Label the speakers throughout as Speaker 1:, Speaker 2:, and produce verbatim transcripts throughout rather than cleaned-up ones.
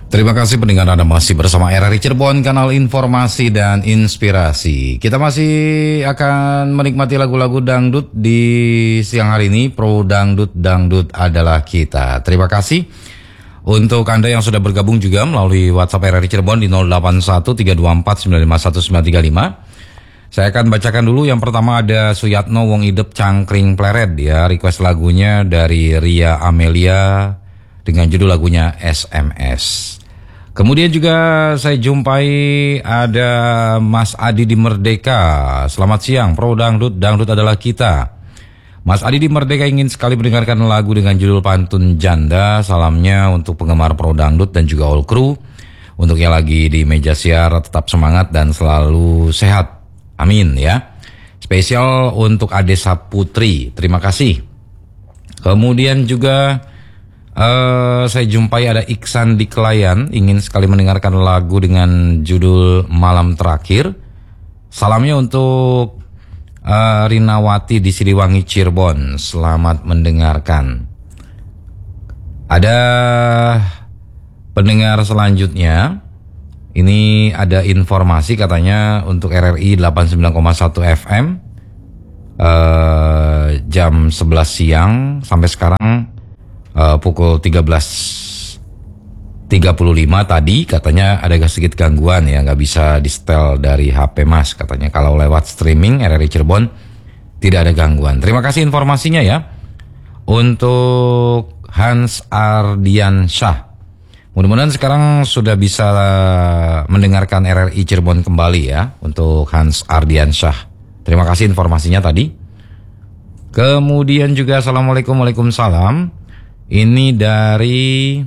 Speaker 1: Terima kasih pendengar Anda masih bersama R R I Cirebon, kanal informasi dan inspirasi. Kita masih akan menikmati lagu-lagu dangdut di siang hari ini. Pro Dangdut, Dangdut adalah kita. Terima kasih untuk Anda yang sudah bergabung juga melalui WhatsApp R R I Cirebon di nol delapan satu tiga dua empat sembilan lima satu sembilan tiga lima. Saya akan bacakan dulu. Yang pertama ada Suyatno Wong Idep Cangkring Pleret, ya, request lagunya dari Ria Amelia dengan judul lagunya S M S. Kemudian juga saya jumpai ada Mas Adi di Merdeka. Selamat siang, Pro Dangdut, Dangdut adalah kita. Mas Adi di Merdeka ingin sekali mendengarkan lagu dengan judul Pantun Janda. Salamnya untuk penggemar Pro Dangdut dan juga all crew. Untuk yang lagi di meja siar, tetap semangat dan selalu sehat. Amin ya. Spesial untuk Ade Saputri. Terima kasih. Kemudian juga Uh, saya jumpai ada Iksan di Kelayan, ingin sekali mendengarkan lagu dengan judul Malam Terakhir. Salamnya untuk uh, Rinawati di Siliwangi Cirebon. Selamat mendengarkan. Ada pendengar selanjutnya. Ini ada informasi katanya untuk R R I delapan puluh sembilan koma satu F M uh, jam sebelas siang sampai sekarang Uh, pukul tiga belas tiga puluh lima tadi katanya ada sedikit gangguan, ya, nggak bisa di setel dari H P Mas katanya. Kalau lewat streaming R R I Cirebon tidak ada gangguan. Terima kasih informasinya ya. Untuk Hans Ardiansyah, mudah-mudahan sekarang sudah bisa mendengarkan R R I Cirebon kembali ya. Untuk Hans Ardiansyah, terima kasih informasinya tadi. Kemudian juga Assalamualaikum, Waalaikumsalam. Ini dari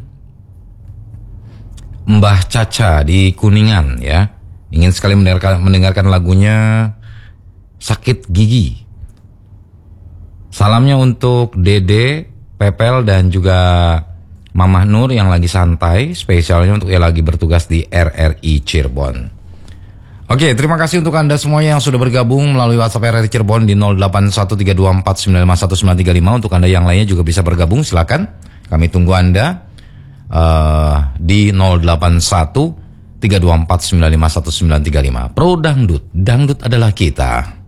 Speaker 1: Mbah Caca di Kuningan, ya. Ingin sekali mendengarkan, mendengarkan lagunya Sakit Gigi. Salamnya untuk Dede, Pepel dan juga Mamah Nur yang lagi santai. Spesialnya untuk yang lagi bertugas di R R I Cirebon. Oke, terima kasih untuk Anda semuanya yang sudah bergabung melalui WhatsApp R R I Cirebon di nol delapan satu tiga dua empat sembilan lima satu sembilan tiga lima. Untuk Anda yang lainnya juga bisa bergabung, silakan. Kami tunggu Anda uh, di nol delapan satu tiga dua empat sembilan lima satu sembilan tiga lima. Pro Dangdut, Dangdut adalah kita.